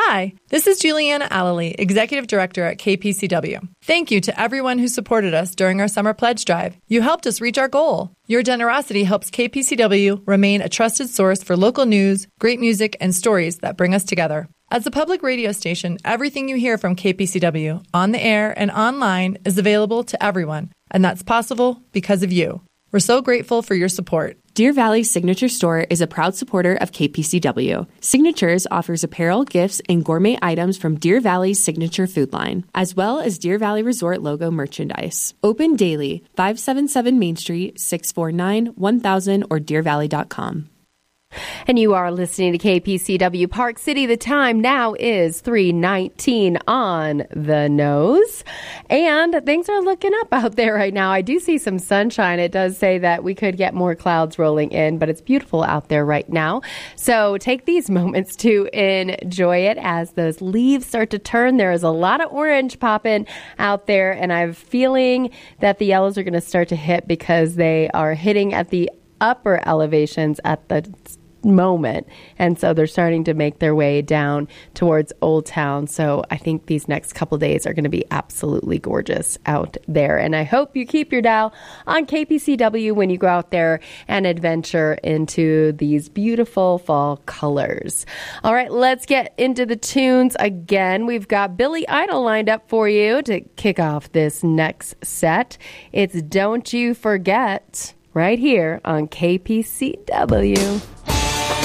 Hi, this is Juliana Allely, Executive Director at KPCW. Thank you to everyone who supported us during our summer pledge drive. You helped us reach our goal. Your generosity helps KPCW remain a trusted source for local news, great music, and stories that bring us together. As a public radio station, everything you hear from KPCW, on the air and online, is available to everyone, and that's possible because of you. We're so grateful for your support. Deer Valley Signature Store is a proud supporter of KPCW. Signatures offers apparel, gifts, and gourmet items from Deer Valley's signature food line, as well as Deer Valley Resort logo merchandise. Open daily, 577 Main Street, 649-1000 or deervalley.com. And you are listening to KPCW Park City. The time now is 3:19 on the nose. And things are looking up out there right now. I do see some sunshine. It does say that we could get more clouds rolling in, but it's beautiful out there right now. So take these moments to enjoy it as those leaves start to turn. There is a lot of orange popping out there, and I'm feeling that the yellows are going to start to hit because they are hitting at the upper elevations at the moment, and so they're starting to make their way down towards Old Town. So I think these next couple days are going to be absolutely gorgeous out there, and I hope you keep your dial on KPCW when you go out there and adventure into these beautiful fall colors. All right, let's get into the tunes again. We've got Billy Idol lined up for you to kick off this next set. It's Don't You Forget right here on KPCW.